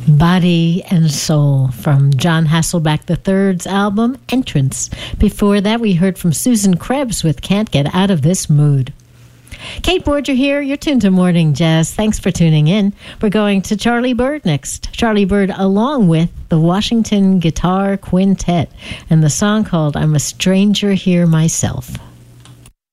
Body and Soul from John Hasselbeck III's album Entrance. Before that, we heard from Susan Krebs with Can't Get Out of This Mood. Kate Borger here. You're tuned to Morning Jazz. Thanks for tuning in. We're going to Charlie Byrd next. Charlie Byrd along with the Washington Guitar Quintet and the song called I'm a Stranger Here Myself.